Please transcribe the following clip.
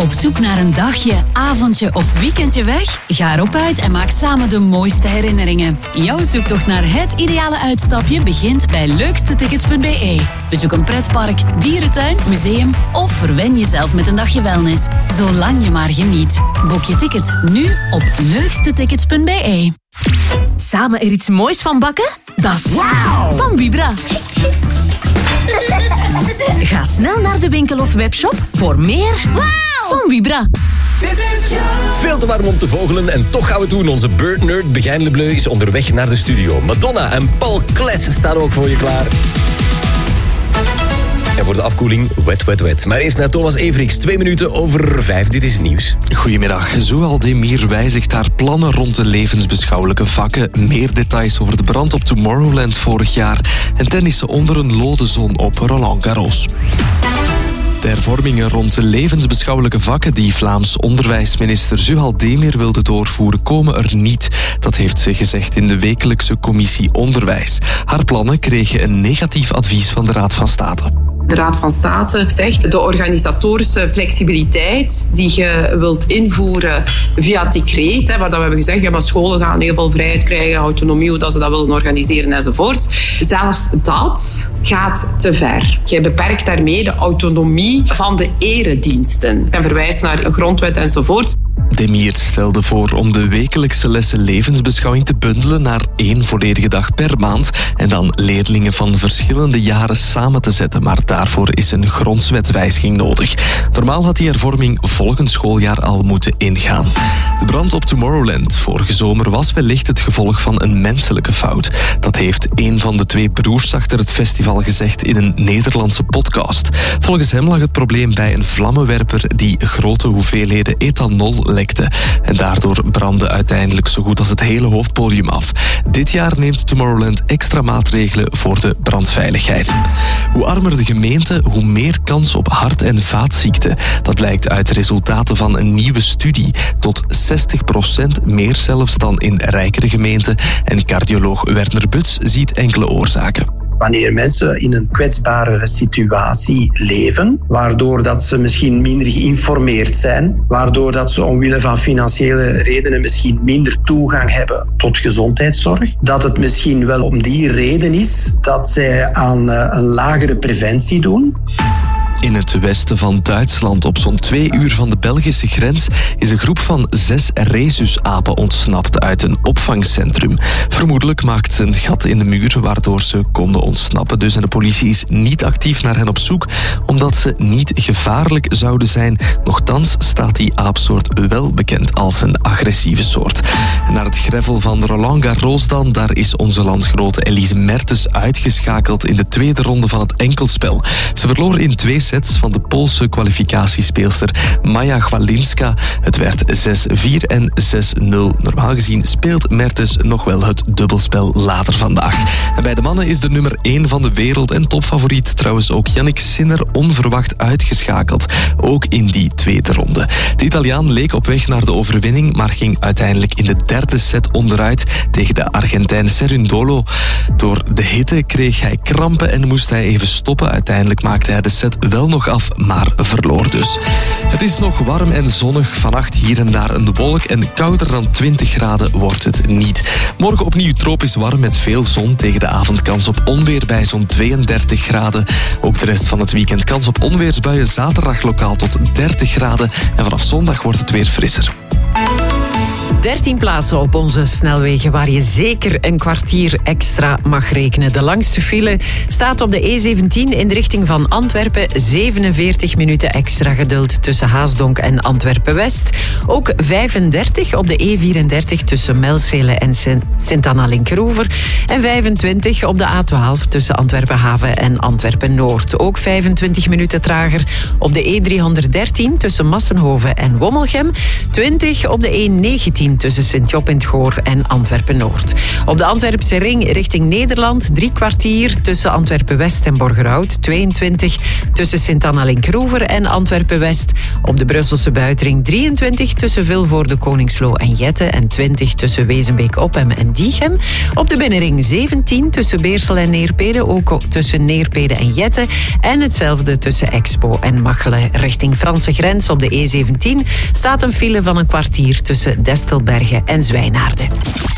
Op zoek naar een dagje, avondje of weekendje weg? Ga erop uit en maak samen de mooiste herinneringen. Jouw zoektocht naar het ideale uitstapje begint bij leukstetickets.be. Bezoek een pretpark, dierentuin, museum of verwen jezelf met een dagje wellness. Zolang je maar geniet. Boek je tickets nu op leukstetickets.be. Samen er iets moois van bakken? Dat is van Vibra. Ga snel naar de winkel of webshop voor meer van Vibra. Veel te warm om te vogelen en toch gaan we het doen. Onze birdnerd Begijn Lebleu is onderweg naar de studio. Madonna en Paul Kles staan ook voor je klaar. En voor de afkoeling, wet. Maar eerst naar Thomas Everiks, 5:02. Dit is het nieuws. Goedemiddag. Zuhal Demir wijzigt haar plannen rond de levensbeschouwelijke vakken. Meer details over de brand op Tomorrowland vorig jaar. En tennissen onder een lode zon op Roland Garros. De hervormingen rond de levensbeschouwelijke vakken die Vlaams onderwijsminister Zuhal Demir wilde doorvoeren komen er niet. Dat heeft ze gezegd in de wekelijkse commissie Onderwijs. Haar plannen kregen een negatief advies van de Raad van State. De Raad van State zegt de organisatorische flexibiliteit die je wilt invoeren via het decreet, waar we hebben gezegd, maar scholen gaan heel veel vrijheid krijgen, autonomie, hoe dat ze dat willen organiseren enzovoort. Zelfs dat gaat te ver. Je beperkt daarmee de autonomie van de erediensten en verwijst naar een grondwet enzovoort. Demir stelde voor om de wekelijkse lessen levensbeschouwing te bundelen naar 1 volledige dag per maand en dan leerlingen van verschillende jaren samen te zetten, maar daarvoor is een grondwetwijziging nodig. Normaal had die hervorming volgend schooljaar al moeten ingaan. De brand op Tomorrowland vorige zomer was wellicht het gevolg van een menselijke fout. Dat heeft een van de 2 broers achter het festival gezegd in een Nederlandse podcast. Volgens hem lag het probleem bij een vlammenwerper die grote hoeveelheden ethanol lekte. En daardoor brandde uiteindelijk zo goed als het hele hoofdpodium af. Dit jaar neemt Tomorrowland extra maatregelen voor de brandveiligheid. Hoe armer de gemeente, hoe meer kans op hart- en vaatziekten. Dat blijkt uit resultaten van een nieuwe studie. Tot 60% meer zelfs dan in rijkere gemeenten. En cardioloog Werner Buts ziet enkele oorzaken. Wanneer mensen in een kwetsbare situatie leven, waardoor dat ze misschien minder geïnformeerd zijn, waardoor dat ze omwille van financiële redenen misschien minder toegang hebben tot gezondheidszorg, dat het misschien wel om die reden is dat zij aan een lagere preventie doen. In het westen van Duitsland, op zo'n 2 uur van de Belgische grens, is een groep van 6 rhesusapen ontsnapt uit een opvangcentrum. Vermoedelijk maakt ze een gat in de muur, waardoor ze konden ontsnappen. Dus en de politie is niet actief naar hen op zoek, omdat ze niet gevaarlijk zouden zijn. Nochtans staat die aapsoort wel bekend als een agressieve soort. En naar het gravel van Roland Garros dan, daar is onze landgenote Elise Mertens uitgeschakeld in de 2e ronde van het enkelspel. Ze verloor in 2 sets van de Poolse kwalificatiespeelster Maja Chwalinska. Het werd 6-4 en 6-0. Normaal gezien speelt Mertens nog wel het dubbelspel later vandaag. En bij de mannen is de nummer 1 van de wereld en topfavoriet trouwens ook Yannick Sinner onverwacht uitgeschakeld. Ook in die 2e ronde. De Italiaan leek op weg naar de overwinning, maar ging uiteindelijk in de 3e set onderuit tegen de Argentijn Cerundolo. Door de hitte kreeg hij krampen en moest hij even stoppen. Uiteindelijk maakte hij de set wel nog af, maar verloor dus. Het is nog warm en zonnig. Vannacht hier en daar een wolk en kouder dan 20 graden wordt het niet. Morgen opnieuw tropisch warm met veel zon. Tegen de avond kans op onweer bij zo'n 32 graden. Ook de rest van het weekend kans op onweersbuien. Zaterdag lokaal tot 30 graden. En vanaf zondag wordt het weer frisser. 13 plaatsen op onze snelwegen waar je zeker een kwartier extra mag rekenen. De langste file staat op de E17 in de richting van Antwerpen. 47 minuten extra geduld tussen Haasdonk en Antwerpen-West. Ook 35 op de E34 tussen Melzele en Sint-Anna-Linkeroever. En 25 op de A12 tussen Antwerpen-Haven en Antwerpen-Noord. Ook 25 minuten trager op de E313 tussen Massenhoven en Wommelgem. 20 op de E19 10 tussen Sint-Job in het Goor en Antwerpen-Noord. Op de Antwerpse ring richting Nederland 3 kwartier tussen Antwerpen-West en Borgerhout. 22 tussen Sint-Anna-Linkroever en Antwerpen-West. Op de Brusselse buitenring 23 tussen Vilvoorde, Koningsloo en Jette. En 20 tussen Wezenbeek, Oppem en Diegem. Op de binnenring 17 tussen Beersel en Neerpede. Ook tussen Neerpede en Jette. En hetzelfde tussen Expo en Machelen. Richting Franse grens op de E17 staat een file van een kwartier tussen Destelbergen en Zwijnaarden.